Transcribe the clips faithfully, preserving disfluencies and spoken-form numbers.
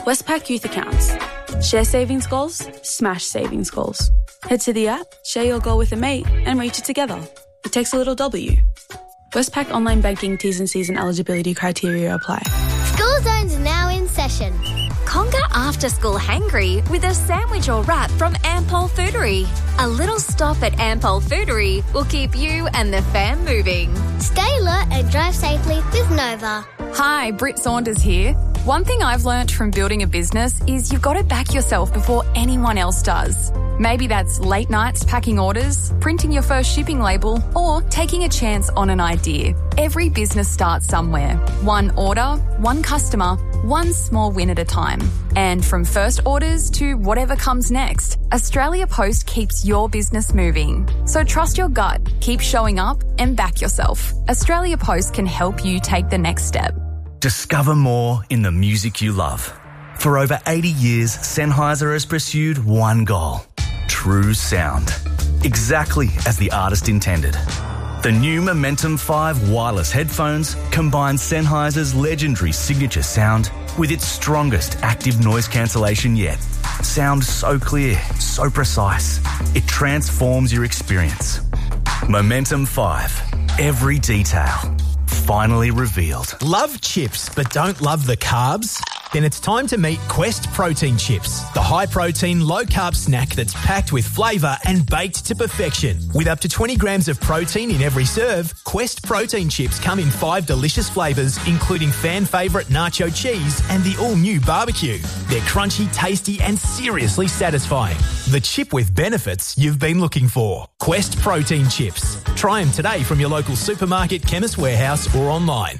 Westpac Youth Accounts. Share savings goals, smash savings goals. Head to the app, share your goal with a mate and reach it together. It takes a little W. Westpac Online Banking T's and C's and eligibility criteria apply. School Zone's now in session. Conquer after-school hangry with a sandwich or wrap from Ampol Foodery. A little stop at Ampol Foodery will keep you and the fam moving. Stay alert and drive safely with Nova. Hi, Britt Saunders here. One thing I've learnt from building a business is you've got to back yourself before anyone else does. Maybe that's late nights packing orders, printing your first shipping label, or taking a chance on an idea. Every business starts somewhere. One order, one customer, one small win at a time. And from first orders to whatever comes next, Australia Post keeps your business moving. So trust your gut, keep showing up and back yourself. Australia Post can help you take the next step. Discover more in the music you love. For over eighty years, Sennheiser has pursued one goal: true sound. Exactly as the artist intended. The new Momentum five wireless headphones combine Sennheiser's legendary signature sound with its strongest active noise cancellation yet. Sound so clear, so precise, it transforms your experience. Momentum five. Every detail finally revealed. Love chips but don't love the carbs? Then it's time to meet Quest Protein Chips, the high-protein, low-carb snack that's packed with flavour and baked to perfection. With up to twenty grams of protein in every serve, Quest Protein Chips come in five delicious flavours, including fan favourite nacho cheese and the all-new barbecue. They're crunchy, tasty and seriously satisfying. The chip with benefits you've been looking for. Quest Protein Chips. Try them today from your local supermarket, Chemist Warehouse or online.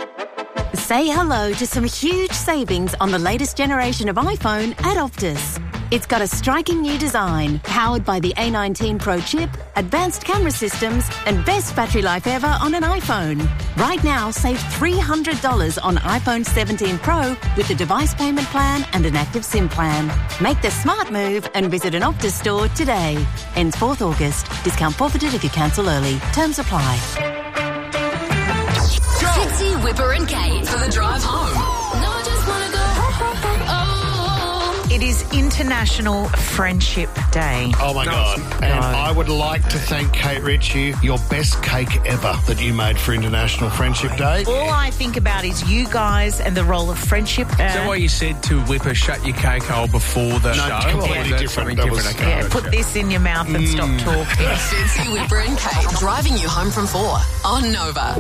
Say hello to some huge savings on the latest generation of iPhone at Optus. It's got a striking new design, powered by the A nineteen Pro chip, advanced camera systems, and best battery life ever on an iPhone. Right now, save three hundred dollars on iPhone seventeen Pro with a device payment plan and an active SIM plan. Make the smart move and visit an Optus store today. Ends fourth August. Discount forfeited if you cancel early. Terms apply. Fitzy, Whipper and Kate for the drive home. No, I just want to go. Oh. It is International Friendship Day. Oh, my God. And I would like to thank Kate Ritchie, your best cake ever that you made for International Friendship Day. All I think about is you guys and the role of friendship. Uh, is that why you said to Whipper, shut your cake hole before the no, show? completely Or different. That That was, was, different? yeah, put this in your mouth and mm. stop talking. Fitzy, Whipper and Kate driving you home from four on Nova.